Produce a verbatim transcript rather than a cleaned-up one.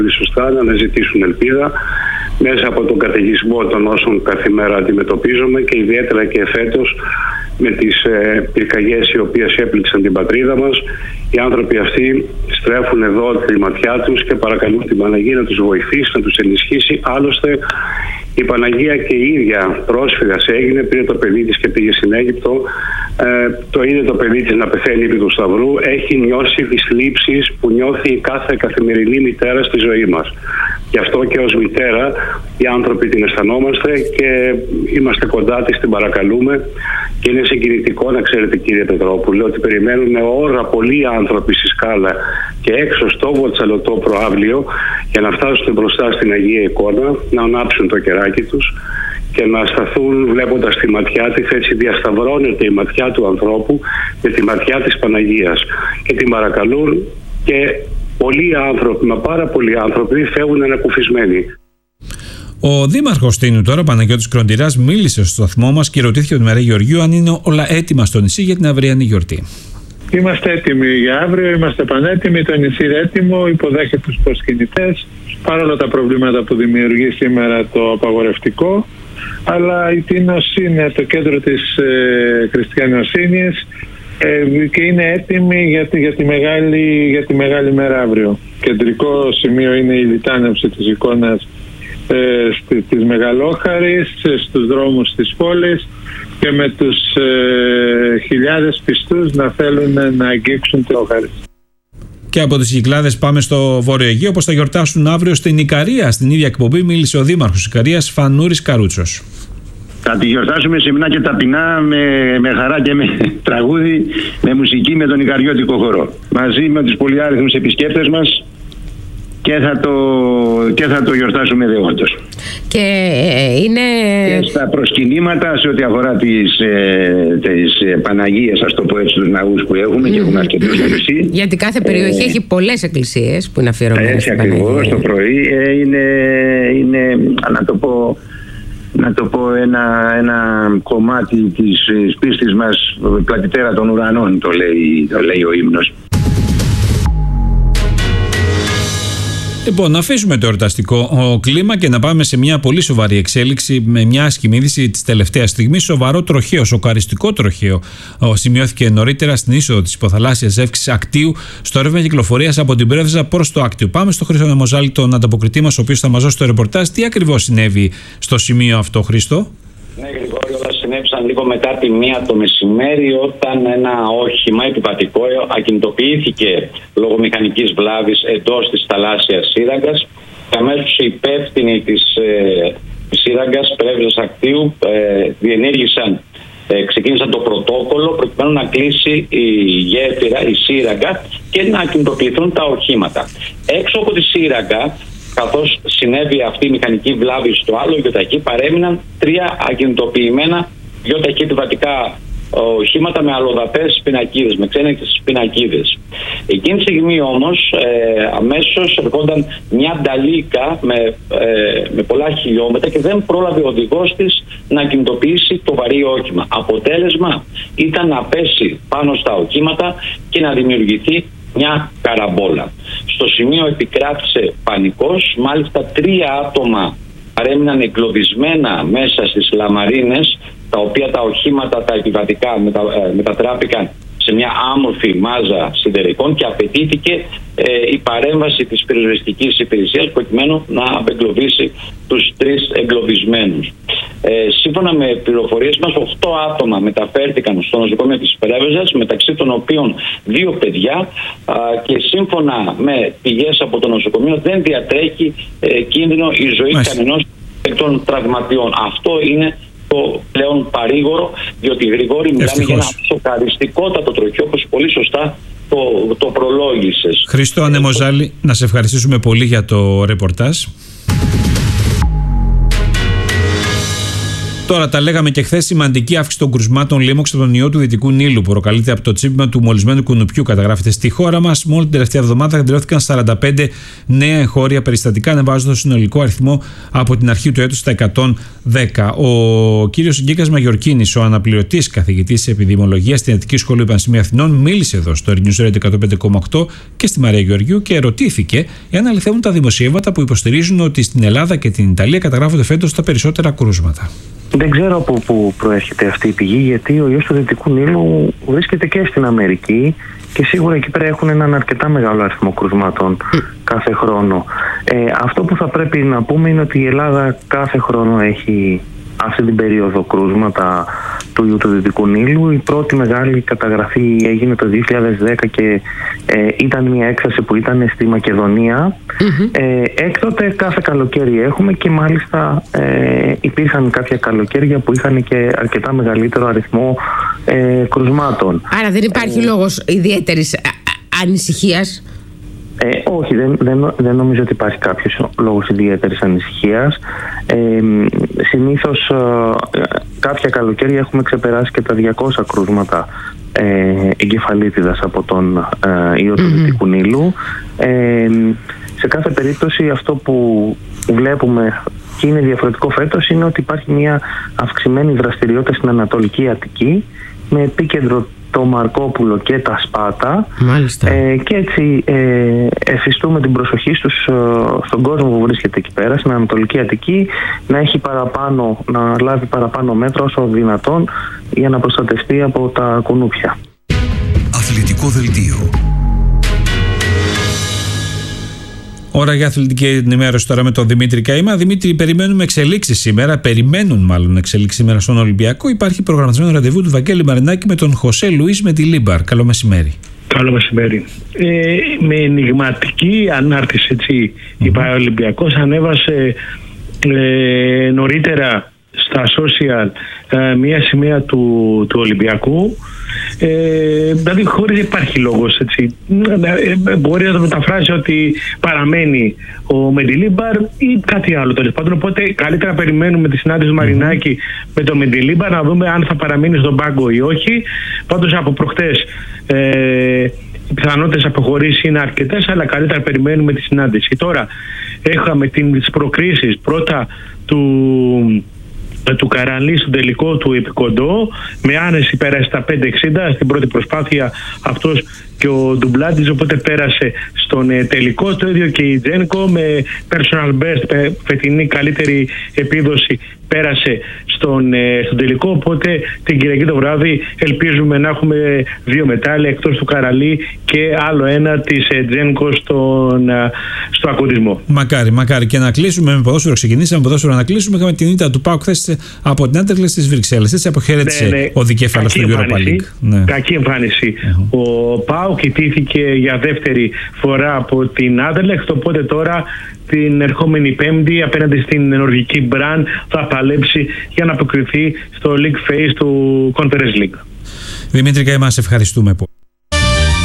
σωστά, να αναζητήσουν ελπίδα μέσα από τον καταιγισμό των όσων κάθε μέρα αντιμετωπίζουμε και ιδιαίτερα και εφέτος με τις ε, πυρκαγιές οι οποίες έπληξαν την πατρίδα μας. Οι άνθρωποι αυτοί στρέφουν εδώ τη ματιά τους και παρακαλούν την Παναγία να τους βοηθήσει, να τους ενισχύσει. Άλλωστε η Παναγία και η ίδια πρόσφυγας έγινε, πήρε το παιδί της και πήγε στην Αίγυπτο. Ε, το είδε το παιδί της να πεθαίνει επί του Σταυρού. Έχει νιώσει τις θλίψεις που νιώθει κάθε καθημερινή μητέρα στη ζωή μας. Γι' αυτό και ως μητέρα οι άνθρωποι την αισθανόμαστε και είμαστε κοντά της, την παρακαλούμε. Και είναι συγκινητικό να ξέρετε, κύριε Πετρόπουλε, ότι περιμένουν ώρα πολλοί άνθρωποι στη Σκάλα και έξω στο Βοτσαλωτό προαύλιο για να φτάσουν μπροστά στην Αγία Εικόνα, να ανάψουν το κεράκι τους και να σταθούν βλέποντας τη ματιά της. Έτσι διασταυρώνεται η ματιά του ανθρώπου με τη ματιά της Παναγίας και την παρακαλούν και πολλοί άνθρωποι, μα πάρα πολλοί άνθρωποι φεύγουν ανακουφισμένοι. Ο δήμαρχος Τίνου τώρα, Παναγιώτης Κροντηράς, μίλησε στο σταθμό μας και ρωτήθηκε τον Μαρέ Γεωργίου αν είναι όλα έτοιμα στο νησί για την αυριανή γιορτή. Είμαστε έτοιμοι για αύριο, είμαστε πανέτοιμοι, το νησί είναι έτοιμο, υποδέχεται τους προσκυνητές, παρόλα τα προβλήματα που δημιουργεί σήμερα το απαγορευτικό, αλλά η Τίνος είναι το κέντρο της ε, χριστιανοσύνης ε, και είναι έτοιμη για τη, για, τη μεγάλη, για τη μεγάλη μέρα αύριο. Κεντρικό σημείο είναι η λιτάνευση της εικόνας ε, της Μεγαλόχαρης, στους δρόμους της πόλης και με τους ε, χιλιάδες πιστούς να θέλουν να αγγίξουν τη Λόχαρη. Και από τις Κυκλάδες πάμε στο Βόρειο Αιγαίο, όπως θα γιορτάσουν αύριο στην Ικαρία. Στην ίδια εκπομπή μίλησε ο δήμαρχος Ικαρίας, Φανούρης Καρούτσος. Θα τη γιορτάσουμε σεμνά και ταπεινά, με, με χαρά και με τραγούδι, με μουσική, με τον Ικαριώτικο χορό. Μαζί με τους πολυάριθμους επισκέπτες μας και θα το, και θα το γιορτάσουμε δεόντως. Και είναι... Και στα προσκυνήματα σε ό,τι αφορά τις, ε, τις ε, Παναγίες, ας το πω έτσι, τους ναούς που έχουμε mm-hmm. και έχουμε αρκετούς στο νησί. Γιατί κάθε περιοχή ε, έχει πολλές εκκλησίες που είναι αφιερωμένες στην Παναγία. Έτσι ακριβώς, το πρωί ε, είναι, είναι, να το πω, να το πω ένα, ένα κομμάτι της πίστης μας, πλατητέρα των ουρανών, το λέει, το λέει ο ύμνος. Λοιπόν, να αφήσουμε το εορταστικό κλίμα και να πάμε σε μια πολύ σοβαρή εξέλιξη με μια άσχημη είδηση της τελευταίας στιγμής. Σοβαρό τροχαίο, σοκαριστικό τροχαίο σημειώθηκε νωρίτερα στην είσοδο της υποθαλάσσιας ζεύξης Ακτίου στο ρεύμα κυκλοφορίας από την Πρέβεζα προς το Άκτιο. Πάμε στο Χρήστο Νεμοζάλη, τον ανταποκριτή μας, ο οποίος θα μας δώσει το ρεπορτάζ. Τι ακριβώς συνέβη στο σημείο αυτό, Χρήστο? Ναι, Γρηγόρη, όλα συνέβησαν λίγο μετά τη μία το μεσημέρι, όταν ένα όχημα επιβατικό ακινητοποιήθηκε λόγω μηχανικής βλάβης εντός της θαλάσσιας σύραγγας και αμέσως οι υπεύθυνοι της, ε, της σύραγγας Πρέβεζας Ακτίου ε, διενήργησαν, ε, ξεκίνησαν το πρωτόκολλο προκειμένου να κλείσει η γέφυρα, η σύραγγα και να ακινητοποιηθούν τα οχήματα. Έξω από τη σύραγγα, καθώς συνέβη αυτή η μηχανική βλάβη στο άλλο γιοταχή, παρέμειναν τρία ακινητοποιημένα γιοταχή επιβατικά οχήματα με αλλοδαπές πινακίδες, με ξένες πινακίδες. Εκείνη τη στιγμή όμως ε, αμέσως ερχόταν μια νταλίκα με, ε, με πολλά χιλιόμετρα και δεν πρόλαβε ο οδηγός της να κινητοποιήσει το βαρύ όχημα. Αποτέλεσμα ήταν να πέσει πάνω στα οχήματα και να δημιουργηθεί μια καραμπόλα. Στο σημείο επικράτησε πανικός, μάλιστα τρία άτομα παρέμειναν εγκλωβισμένα μέσα στις λαμαρίνες, τα οποία τα οχήματα, τα επιβατικά μετα, ε, μετατράπηκαν σε μια άμορφη μάζα σιδερικών και απαιτήθηκε ε, η παρέμβαση της πυροσβεστικής υπηρεσίας προκειμένου να απεγκλωβίσει τους τρεις εγκλωβισμένους. Ε, σύμφωνα με πληροφορίες μας, οκτώ άτομα μεταφέρθηκαν στο νοσοκομείο της Πρέβεζας, μεταξύ των οποίων δύο παιδιά, α, και σύμφωνα με πηγές από το νοσοκομείο δεν διατρέχει ε, κίνδυνο η ζωή κανενός εκ των τραυματιών. Αυτό είναι το πλέον παρήγορο, διότι Γρηγόρη μιλάμε Ευτυχώς. για ένα σοκαριστικότατο τροχαίο, όπως πολύ σωστά το, το προλόγησες. Χρήστο Νεμοζάλη, να σε ευχαριστήσουμε πολύ για το ρεπορτάζ. Τώρα, τα λέγαμε και χθες, σημαντική αύξηση των κρουσμάτων λίμωξ από τον ιό του Δυτικού Νείλου, που προκαλείται από το τσίπημα του μολυσμένου κουνουπιού, καταγράφεται στη χώρα μας. Μόνο την τελευταία εβδομάδα καταγράφηκαν σαράντα πέντε νέα εγχώρια περιστατικά, ανεβάζοντας το συνολικό αριθμό από την αρχή του έτους στα εκατόν δέκα. Ο κύριος Γκίκας Μαγιορκίνης, ο αναπληρωτής καθηγητής επιδημιολογίας στην Ιατρική Σχολή Πανεπιστημίου Αθηνών, μίλησε εδώ στο News Radio εκατόν πέντε κόμμα οκτώ και στη Μαρία Γεωργίου και ερωτήθηκε εάν αληθεύουν τα δημοσιεύματα που υποστηρίζουν ότι στην Ελλάδα και την Ιταλία καταγράφονται φέτος τα περισσότερα κρούσματα. Δεν ξέρω από πού προέρχεται αυτή η πηγή, γιατί ο ιός του Δυτικού Νείλου βρίσκεται και στην Αμερική και σίγουρα εκεί πέρα έχουν έναν αρκετά μεγάλο αριθμό κρουσμάτων κάθε χρόνο. Ε, αυτό που θα πρέπει να πούμε είναι ότι η Ελλάδα κάθε χρόνο έχει αυτή την περίοδο κρούσματα του ιού του Δυτικού Νείλου. Η πρώτη μεγάλη καταγραφή έγινε το δύο χιλιάδες δέκα και ε, ήταν μια έκθεση που ήταν στη Μακεδονία. Mm-hmm. Ε, έκτοτε κάθε καλοκαίρι έχουμε και μάλιστα ε, υπήρχαν κάποια καλοκαίρια που είχαν και αρκετά μεγαλύτερο αριθμό ε, κρουσμάτων. Άρα δεν υπάρχει ε, λόγος ιδιαίτερης ανησυχίας? Ε, όχι, δεν, δεν, δεν νομίζω ότι υπάρχει κάποιος λόγος ιδιαίτερης ανησυχίας. Ε, συνήθως ε, κάποια καλοκαίρια έχουμε ξεπεράσει και τα διακόσια κρούσματα ε, εγκεφαλίτιδας από τον ε, ιό του mm-hmm. Δυτικού Νείλου. Ε, σε κάθε περίπτωση αυτό που βλέπουμε και είναι διαφορετικό φέτος είναι ότι υπάρχει μια αυξημένη δραστηριότητα στην Ανατολική Αττική με επίκεντρο το Μαρκόπουλο και τα Σπάτα. Ε, και έτσι ε, εφιστούμε την προσοχή στους, ε, στον κόσμο που βρίσκεται εκεί πέρα, στην Ανατολική Αττική, να έχει παραπάνω, να λάβει παραπάνω μέτρα όσο δυνατόν για να προστατευτεί από τα κουνούπια. Αθλητικό δελτίο. Ώρα για αθλητική ενημέρωση τώρα με τον Δημήτρη Καΐμα. Δημήτρη, περιμένουμε εξελίξεις σήμερα. Περιμένουν μάλλον εξελίξεις σήμερα στον Ολυμπιακό. Υπάρχει προγραμματισμένο ραντεβού του Βαγγέλη Μαρινάκη με τον Χωσέ Λουίς με τη Λίμπαρ. Καλό μεσημέρι. Καλό μεσημέρι. Ε, με ενιγματική ανάρτηση, έτσι, mm-hmm. η Παραολυμπιακός ανέβασε ε, νωρίτερα στα social ε, μια σημαία του, του Ολυμπιακού. Ε, δηλαδή χωρίς υπάρχει λόγος, έτσι. Ε, μπορεί να το μεταφράσει ότι παραμένει ο Μεντιλίμπαρ ή κάτι άλλο τέλος πάντων, οπότε καλύτερα περιμένουμε τη συνάντηση του Μαρινάκη με τον Μεντιλίμπαρ να δούμε αν θα παραμείνει στον πάγκο ή όχι. Πάντως από προχτές ε, οι πιθανότητες αποχωρήσει είναι αρκετές, αλλά καλύτερα περιμένουμε τη συνάντηση. Τώρα είχαμε τις προκρίσεις πρώτα του του Καραλή στον τελικό του επικοντό, με άνεση πέρασε στα πέντε εξήντα στην πρώτη προσπάθεια αυτός και ο Ντουμπλάντης, οπότε πέρασε στον ε, τελικό. Το ίδιο και η Τζένκο με personal best, φετινή καλύτερη επίδοση, πέρασε στον, ε, στον τελικό, οπότε την Κυριακή το βράδυ ελπίζουμε να έχουμε δύο μετάλλια εκτός του Καραλή και άλλο ένα της ε, Τζένκο στον, ε, στο ακουντισμό. Μακάρι, μακάρι. Και να κλείσουμε με ποδόσφαιρο. Ξεκινήσαμε με ποδόσφαιρο να κλείσουμε. Είχαμε την ήττα του ΠΑΟΚ χθες από την Άντερλεχτ στις Βρυξέλλες. Έτσι αποχαιρέτησε ναι, ναι. ο δικέφαλος του Europa League. Ναι. Κακή εμφάνιση. Uh-huh. Ο ΠΑΟΚ ιτήθηκε για δεύτερη φορά από την Άντερλεχτ, οπότε τώρα την ερχόμενη Πέμπτη απέναντι στην νορβηγική Μπραν θα παλέψει για να αποκριθεί στο League Phase του Conference League. Δημήτρη Καΐμα, σε ευχαριστούμε πολύ.